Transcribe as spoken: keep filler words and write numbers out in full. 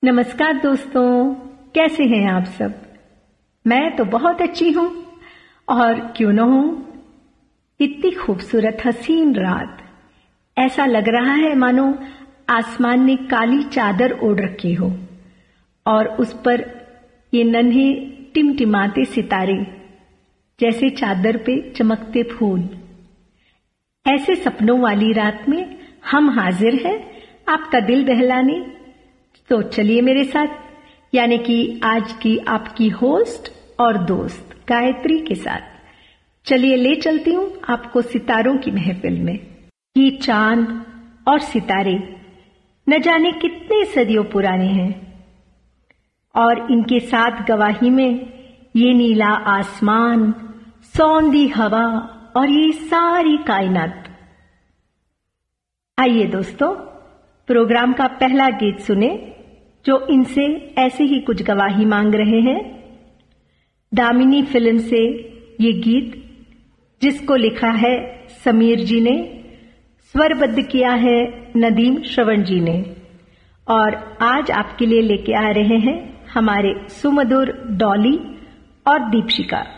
नमस्कार दोस्तों, कैसे हैं आप सब। मैं तो बहुत अच्छी हूँ और क्यों न हूँ। इतनी खूबसूरत हसीन रात, ऐसा लग रहा है मानो आसमान ने काली चादर ओढ़ रखी हो और उस पर ये नन्हे टिमटिमाते सितारे जैसे चादर पे चमकते फूल। ऐसे सपनों वाली रात में हम हाजिर हैं आपका दिल बहलाने। तो चलिए मेरे साथ, यानी कि आज की आपकी होस्ट और दोस्त गायत्री के साथ, चलिए ले चलती हूँ आपको सितारों की महफिल में। ये चांद और सितारे न जाने कितने सदियों पुराने हैं और इनके साथ गवाही में ये नीला आसमान, सौंधी हवा और ये सारी कायनात। आइए दोस्तों, प्रोग्राम का पहला गीत सुने जो इनसे ऐसे ही कुछ गवाही मांग रहे हैं। दामिनी फिल्म से ये गीत, जिसको लिखा है समीर जी ने, स्वरबद्ध किया है नदीम श्रवण जी ने, और आज आपके लिए लेके आ रहे हैं हमारे सुमधुर डॉली और दीपशिका।